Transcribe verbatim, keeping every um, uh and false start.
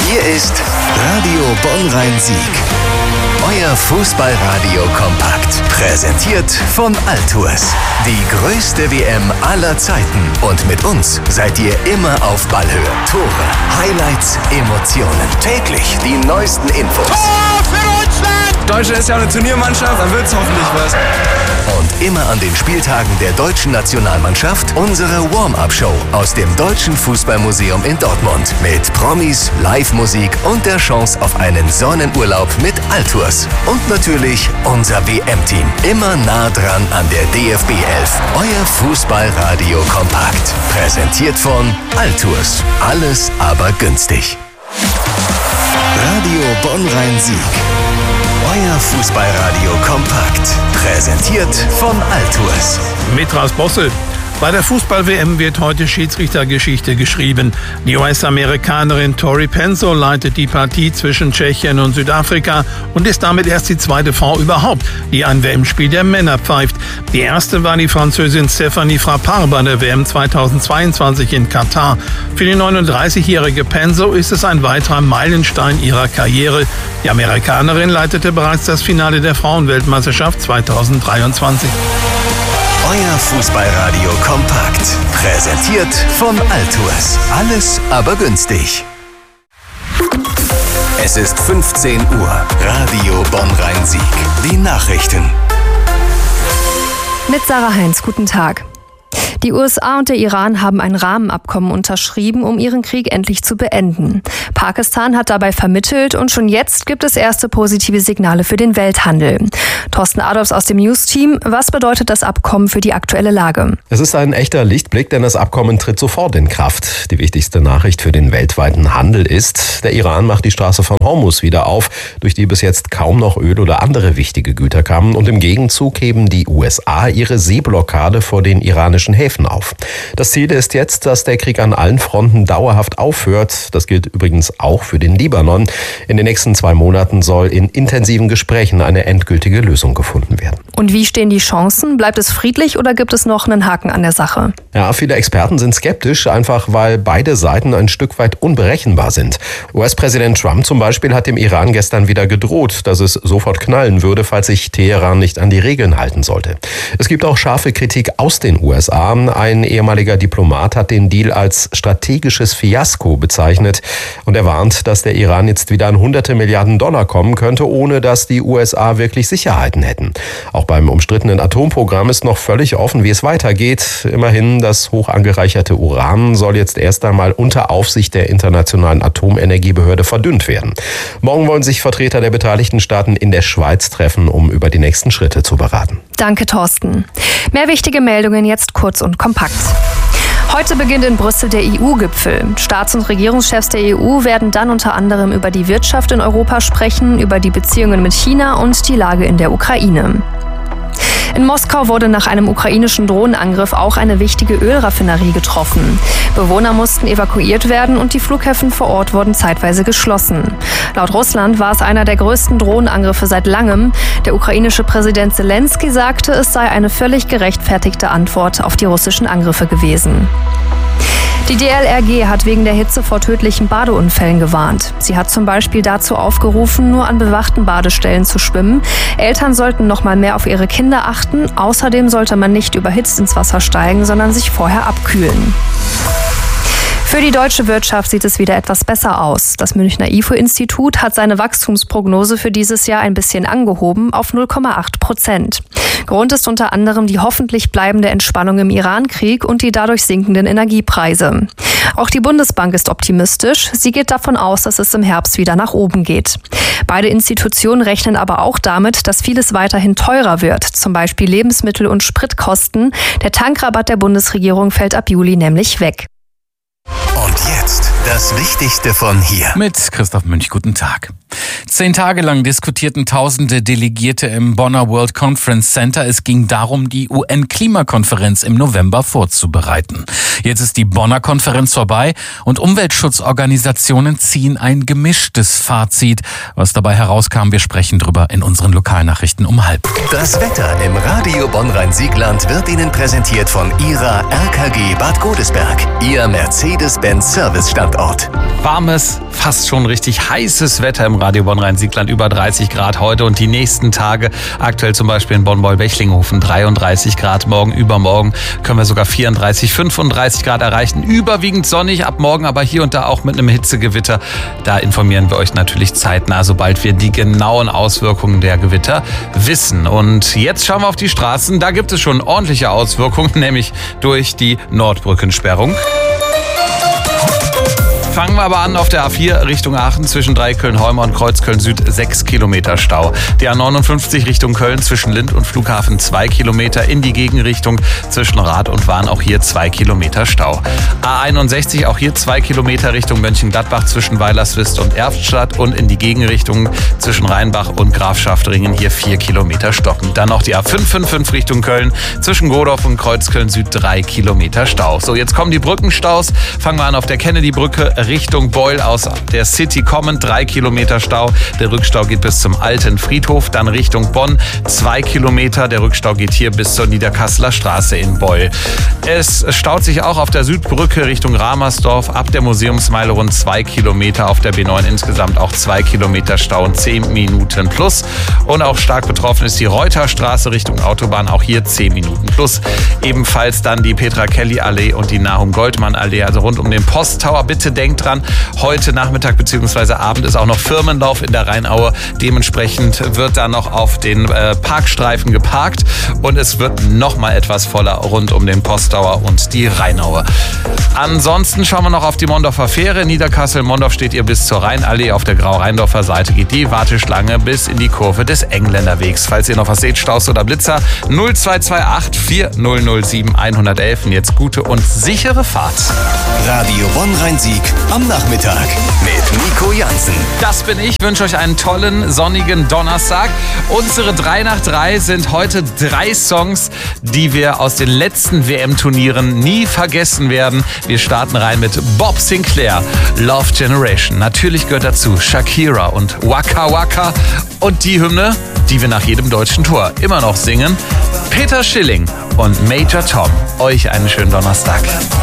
Hier ist Radio Bonn-Rhein-Sieg. Euer Fußballradio kompakt. Präsentiert von Altours. Die größte W M aller Zeiten. Und mit uns seid ihr immer auf Ballhöhe. Tore, Highlights, Emotionen. Täglich die neuesten Infos. Tor für Deutschland! Deutschland ist ja eine Turniermannschaft, dann wird's hoffentlich was. Und immer an den Spieltagen der deutschen Nationalmannschaft unsere Warm-Up-Show aus dem Deutschen Fußballmuseum in Dortmund. Mit Promis, Live-Musik und der Chance auf einen Sonnenurlaub mit Altours. Und natürlich unser W M-Team. Immer nah dran an der D F B elf. Euer Fußballradio kompakt. Präsentiert von Altours. Alles aber günstig. Radio Bonn-Rhein-Sieg. Euer Fußballradio kompakt. Präsentiert von Altours. Mitras Bossel. Bei der Fußball-W M wird heute Schiedsrichtergeschichte geschrieben. Die U S-Amerikanerin Tori Penso leitet die Partie zwischen Tschechien und Südafrika und ist damit erst die zweite Frau überhaupt, die ein W M-Spiel der Männer pfeift. Die erste war die Französin Stéphanie Frappart bei der W M zweitausendzweiundzwanzig in Katar. Für die neununddreißigjährige Penso ist es ein weiterer Meilenstein ihrer Karriere. Die Amerikanerin leitete bereits das Finale der Frauenweltmeisterschaft zweitausenddreiundzwanzig. Euer Fußballradio kompakt. Präsentiert von Altours. Alles aber günstig. Es ist fünfzehn Uhr. Radio Bonn-Rhein-Sieg. Die Nachrichten. Mit Sarah Heinz, guten Tag. Die U S A und der Iran haben ein Rahmenabkommen unterschrieben, um ihren Krieg endlich zu beenden. Pakistan hat dabei vermittelt und schon jetzt gibt es erste positive Signale für den Welthandel. Thorsten Adolfs aus dem News-Team, was bedeutet das Abkommen für die aktuelle Lage? Es ist ein echter Lichtblick, denn das Abkommen tritt sofort in Kraft. Die wichtigste Nachricht für den weltweiten Handel ist, der Iran macht die Straße von Hormuz wieder auf, durch die bis jetzt kaum noch Öl oder andere wichtige Güter kamen. Und im Gegenzug heben die U S A ihre Seeblockade vor den iranischen Häfen auf. Das Ziel ist jetzt, dass der Krieg an allen Fronten dauerhaft aufhört. Das gilt übrigens auch für den Libanon. In den nächsten zwei Monaten soll in intensiven Gesprächen eine endgültige Lösung gefunden werden. Und wie stehen die Chancen? Bleibt es friedlich oder gibt es noch einen Haken an der Sache? Ja, viele Experten sind skeptisch, einfach weil beide Seiten ein Stück weit unberechenbar sind. U S-Präsident Trump zum Beispiel hat dem Iran gestern wieder gedroht, dass es sofort knallen würde, falls sich Teheran nicht an die Regeln halten sollte. Es gibt auch scharfe Kritik aus den U S A. Ein ehemaliger Diplomat hat den Deal als strategisches Fiasko bezeichnet und er warnt, dass der Iran jetzt wieder an hunderte Milliarden Dollar kommen könnte, ohne dass die U S A wirklich Sicherheiten hätten. Auch beim umstrittenen Atomprogramm ist noch völlig offen, wie es weitergeht. Immerhin, das hoch angereicherte Uran soll jetzt erst einmal unter Aufsicht der Internationalen Atomenergiebehörde verdünnt werden. Morgen wollen sich Vertreter der beteiligten Staaten in der Schweiz treffen, um über die nächsten Schritte zu beraten. Danke, Thorsten. Mehr wichtige Meldungen jetzt kurz und kompakt. Heute beginnt in Brüssel der E U-Gipfel. Staats- und Regierungschefs der E U werden dann unter anderem über die Wirtschaft in Europa sprechen, über die Beziehungen mit China und die Lage in der Ukraine. In Moskau wurde nach einem ukrainischen Drohnenangriff auch eine wichtige Ölraffinerie getroffen. Bewohner mussten evakuiert werden und die Flughäfen vor Ort wurden zeitweise geschlossen. Laut Russland war es einer der größten Drohnenangriffe seit langem. Der ukrainische Präsident Zelensky sagte, es sei eine völlig gerechtfertigte Antwort auf die russischen Angriffe gewesen. Die D L R G hat wegen der Hitze vor tödlichen Badeunfällen gewarnt. Sie hat zum Beispiel dazu aufgerufen, nur an bewachten Badestellen zu schwimmen. Eltern sollten noch mal mehr auf ihre Kinder achten. Außerdem sollte man nicht überhitzt ins Wasser steigen, sondern sich vorher abkühlen. Für die deutsche Wirtschaft sieht es wieder etwas besser aus. Das Münchner I F O-Institut hat seine Wachstumsprognose für dieses Jahr ein bisschen angehoben auf null Komma acht Prozent. Grund ist unter anderem die hoffentlich bleibende Entspannung im Iran-Krieg und die dadurch sinkenden Energiepreise. Auch die Bundesbank ist optimistisch. Sie geht davon aus, dass es im Herbst wieder nach oben geht. Beide Institutionen rechnen aber auch damit, dass vieles weiterhin teurer wird, zum Beispiel Lebensmittel und Spritkosten. Der Tankrabatt der Bundesregierung fällt ab Juli nämlich weg. Und jetzt das Wichtigste von hier. Mit Christoph Münch, guten Tag. Zehn Tage lang diskutierten tausende Delegierte im Bonner World Conference Center. Es ging darum, die U N-Klimakonferenz im November vorzubereiten. Jetzt ist die Bonner Konferenz vorbei und Umweltschutzorganisationen ziehen ein gemischtes Fazit. Was dabei herauskam, wir sprechen drüber in unseren Lokalnachrichten um halb. Das Wetter im Radio Bonn-Rhein-Siegland wird Ihnen präsentiert von Ihrer R K G Bad Godesberg, Ihr Mercedes-Benz-Service-Standort. Warmes, fast schon richtig heißes Wetter im Radio Bonn-Rhein-Siegland, über dreißig Grad heute und die nächsten Tage. Aktuell zum Beispiel in Bonn-Beul-Bechlinghofen dreiunddreißig Grad, morgen, übermorgen können wir sogar vierunddreißig, fünfunddreißig Grad erreichen. Überwiegend sonnig, ab morgen aber hier und da auch mit einem Hitzegewitter. Da informieren wir euch natürlich zeitnah, sobald wir die genauen Auswirkungen der Gewitter wissen. Und jetzt schauen wir auf die Straßen. Da gibt es schon ordentliche Auswirkungen, nämlich durch die Nordbrückensperrung. Fangen wir aber an auf der A vier Richtung Aachen zwischen Dreiköln-Heumar und Kreuzköln-Süd sechs Kilometer Stau. Die A neunundfünfzig Richtung Köln zwischen Lind und Flughafen zwei Kilometer. In die Gegenrichtung zwischen Rad und Wahn auch hier zwei Kilometer Stau. A einundsechzig auch hier zwei Kilometer Richtung Mönchengladbach zwischen Weilerswist und Erftstadt und in die Gegenrichtung zwischen Rheinbach und Grafschaftringen hier vier Kilometer stoppen. Dann noch die A fünf fünf fünf Richtung Köln zwischen Godorf und Kreuzköln-Süd drei Kilometer Stau. So, jetzt kommen die Brückenstaus. Fangen wir an auf der Kennedy-Brücke Richtung Beul aus der City kommend, drei Kilometer Stau. Der Rückstau geht bis zum Alten Friedhof, dann Richtung Bonn, zwei Kilometer. Der Rückstau geht hier bis zur Niederkasseler Straße in Beul. Es staut sich auch auf der Südbrücke Richtung Ramersdorf, ab der Museumsmeile rund zwei Kilometer, auf der B neun insgesamt auch zwei Kilometer Stau und zehn Minuten plus. Und auch stark betroffen ist die Reuterstraße Richtung Autobahn, auch hier zehn Minuten plus. Ebenfalls dann die Petra-Kelly-Allee und die Nahum-Goldmann-Allee, also rund um den Posttower. Bitte denkt dran, heute Nachmittag bzw. Abend ist auch noch Firmenlauf in der Rheinaue. Dementsprechend wird da noch auf den äh, Parkstreifen geparkt und es wird noch mal etwas voller rund um den Posttower und die Rheinaue. Ansonsten schauen wir noch auf die Mondorfer Fähre. Niederkassel-Mondorf steht ihr bis zur Rheinallee. Auf der Grau-Rheindorfer Seite geht die Warteschlange bis in die Kurve des Engländerwegs. Falls ihr noch was seht, Staus oder Blitzer, null zwei zwei acht vier null null sieben eins eins eins. Und jetzt gute und sichere Fahrt. Radio Bonn-Rhein-Sieg am Nachmittag mit Nico Jansen. Das bin ich. Ich wünsche euch einen tollen, sonnigen Donnerstag. Unsere drei nach drei sind heute drei Songs, die wir aus den letzten W M-Turnieren nie vergessen werden. Wir starten rein mit Bob Sinclair, Love Generation. Natürlich gehört dazu Shakira und Waka Waka. Und die Hymne, die wir nach jedem deutschen Tor immer noch singen, Peter Schilling und Major Tom. Euch einen schönen Donnerstag.